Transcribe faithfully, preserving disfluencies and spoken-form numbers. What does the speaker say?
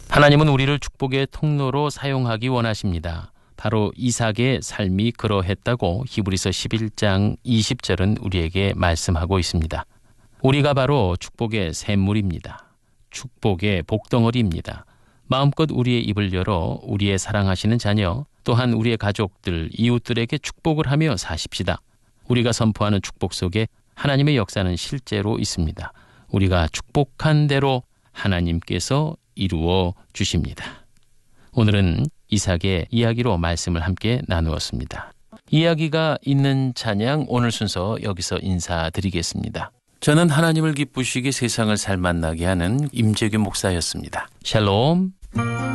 하나님은 우리를 축복의 통로로 사용하기 원하십니다. 바로 이삭의 삶이 그러했다고 히브리서 십일 장 이십 절은 우리에게 말씀하고 있습니다. 우리가 바로 축복의 샘물입니다. 축복의 복덩어리입니다. 마음껏 우리의 입을 열어 우리의 사랑하시는 자녀, 또한 우리의 가족들, 이웃들에게 축복을 하며 사십시다. 우리가 선포하는 축복 속에 하나님의 역사는 실제로 있습니다. 우리가 축복한 대로 하나님께서 이루어 주십니다. 오늘은 이삭의 이야기로 말씀을 함께 나누었습니다. 이야기가 있는 찬양, 오늘 순서 여기서 인사드리겠습니다. 저는 하나님을 기쁘시게 세상을 살만나게 하는 임재규 목사였습니다. 샬롬.